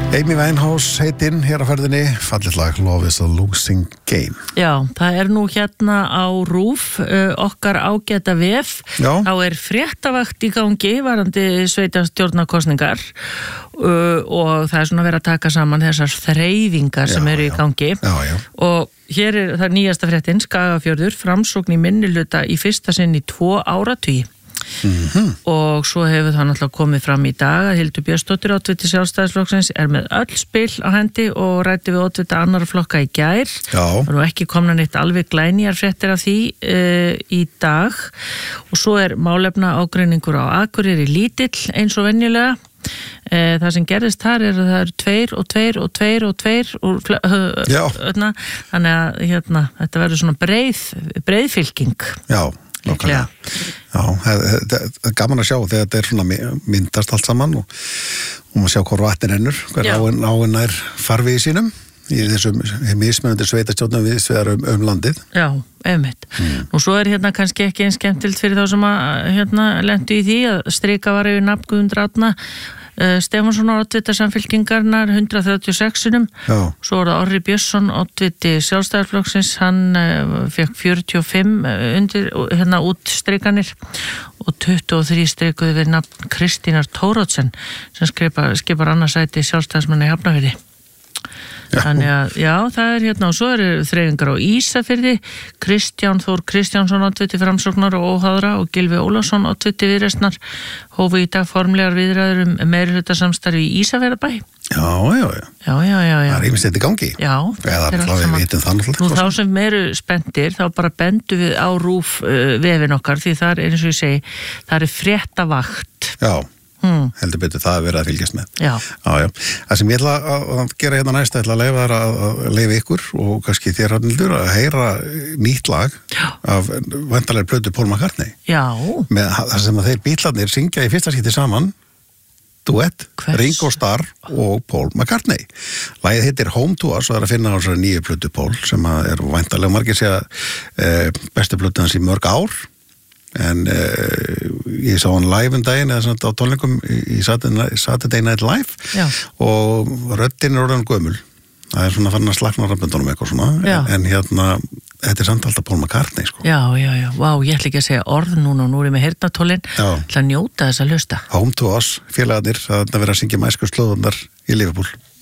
Amy Winehouse heitinn hér á ferðinni, fallið lag Love is a Losing Game. Já, það nú hérna á RÚV, okkar ágæta vef. Já. Þá fréttavakt í gangi varandi sveitarstjórnarkosningar og það svona verið að taka saman þessar þreifingar sem eru í gangi. Já. Og hér það nýjasta fréttin, Skagafjörður, framsókn í minnihluta í fyrsta sinn í 2 áratugi. Og svo hefur það náttúrulega komið fram í dag að Hildur Björnsdóttir, oddviti Sjálfstæðisflokksins, með öll spil á hendi og ræddi við oddvita annarra flokka í gær. Það nú ekki komna neitt alveg glænýjar fréttir af því í dag. Og svo málefna ágreiningur á Akureyri lítill eins og venjulega. Það sem gerðist þar að það 2 og 2 og 2 og 2 þannig að þetta verður svona breiðfylking. Já. Nákvæmlega. Já, það gaman að sjá þegar þetta svona myndast allt saman og maður sjá hvor vatn rennur, hver áin farvegi sínum í þessum mismunandi sveitarstjórnum viðsvegar landið. Já, einmitt. Og svo kannski ekki eins skemmtilegt fyrir þá sem að lentu í því að strika var yfir nafn Guðmundar Árna Stefánsson oddvita Samfylkingarinnar 136-unum. Svo það Orri Björnsson oddviti Sjálfstæðisflokksins, hann fekk 45 útstrikanir og 23 strikuði við nafn Kristínar Thórótsen sem skipar annarsæti Sjálfstæðismanna í Hafnarfirði. Þannig að, já, það og svo þreifingar á Ísafirði, Kristján Þór Kristjánsson oddviti Framsóknar og Óháðra og Gylfi Ólafsson oddviti Viðreisnar hófu í dag formlegar viðræður meirihlutasamstarfi í Ísafjarðarbæ. Já. Það ýmislegt í gangi. Já. Eða við vitum það náttúrulega. Nú þá sem spenntir, þá bara bendum við á RÚV vefin okkar, því það eins og ég segi, það fréttavakt. Já. Heldur betur það að vera að fylgjast með. Já. Það sem ég ætla að gera hérna næst, ég ætla að leyfa ykkur og kannski þér Hrafnhildur að heyra nýtt lag af væntanlegri plötu Paul McCartney. Já. Með það sem að þeir Beatlarnir syngja í fyrsta skipti saman, duett, Ringo Starr og Paul McCartney. Lagið heitir Home to Us og að finna á þessari nýju plötu Paul sem að væntanlega margir segja bestu plötu hans í mörg ár. En ég sá hann live daginn eða svona á tónleikum í Saturday Night Live og röddin orðan gömul. Það svona fann að slakna röddböndunum eitthvað svona. En þetta samt alltaf Paul McCartney sko. Já. Vá, ég ætla ekki að segja orð núna og nú ég með heyrnartólin til að njóta þess að hlusta. Home to Us, félagarnir, það verið að syngja mæsku slóðundar í Liverpool.